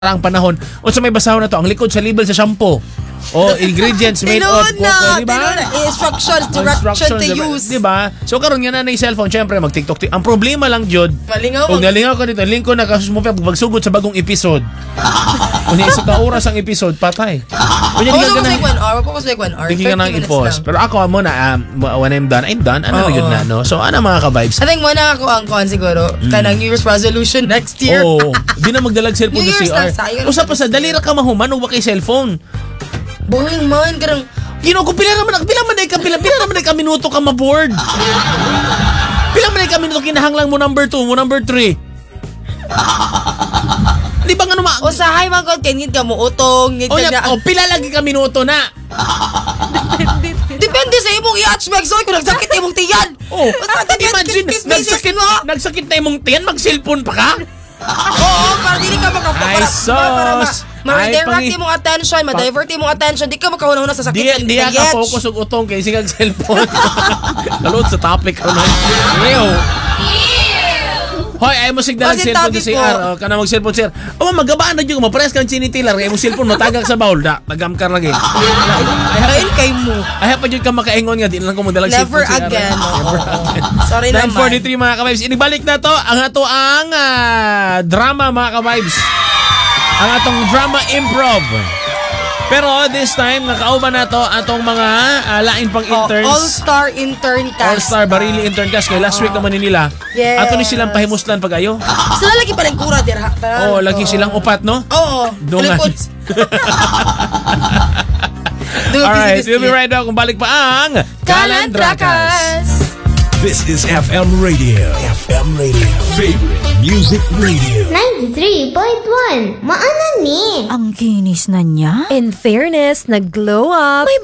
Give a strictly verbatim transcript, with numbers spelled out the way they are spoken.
ang panahon o sa may basahon na to ang likod sa label sa shampoo o ingredients made of Tinod na, di ba? tinod na. Instructions, direction to use. Di ba? So karon nga na na cellphone, syempre mag-TikTok. Ang problema lang jud, Malingaw. kung nalingaw ka dito, link ko na kasus mo pa pagsugod sa bagong episode. Kung isa ka oras ang episode, patay. Kung Ako hindi sa ka like na one hour, ako sa like one hour. hindi ka nang thirty minutes i-pause. lang. Pero ako mo na um, when I'm done, I'm done. Ano na Oo. yun na, no? So ano mga ka-vibes? I think muna ako ang con siguro. Kanang New Year's resolution next year. Oo. Di na magdalag cellphone New sa Year's C R. lang, sayang Usa pa naman sa this dali ra ka mahuman ug wa kay cellphone. Boring man, karang Gino ko pila naman pila man ay ka pila pila naman ay ka minuto ka ma-board. Pila man ay ka minuto kinahanglang mo number two, mo number three. Di ba nga numa? o sahay man kon kay ngid ka mo utong, ngid O, ka ya, na. o pila lagi ka minuto na. Depende sa imong i-hatchback so kung nagsakit imong tiyan. Oh, Basta imagine kiss nagsakit mo. nagsakit na imong tiyan mag-cellphone pa ka? Oo, para dili ka Ay, makapaparas. sos. Ay, Ma-redirect pangi- imong attention, ma-divert imong attention, di ka makahuna sa sakit Di sa di ka gets. focus og utong kay sigag cellphone. Kalot sa topic ko na. Ew. Hoy, ay mo signal ang Kasi cellphone topic sa C R. ko. O, kana mag cellphone sir. O magabaan na jud ma-press kang chinitilar kay mo cellphone matagak sa bawl da. Tagam ka lagi. Ayun kay mo. Ay pa jud ka makaingon nga di na lang ko mo dalag Never cellphone sa C R. again. Never Oo. again. Sorry nine naman. forty-three mga ka-vibes. Inibalik na to ang ato ang ah, drama mga ka-vibes. Ang atong drama improv. Pero this time nakauban na to atong mga ah, lain pang Oh, interns. All-star intern cast. All-Star Barili intern cast kay last week naman ni nila. Yes. Ato ni silang pahimuslan pag-ayo. Sila lagi pa rin kura tira. Oh, lagi silang upat no? Oo. Dungan. Philippines. Alright, we'll be right back kung balik pa ang Kalandrakas. This is F M Radio. F M Radio. Favorite Music Radio. ninety-three point one. Maana ni. Ang kinis na niya. In fairness, nag-glow up. May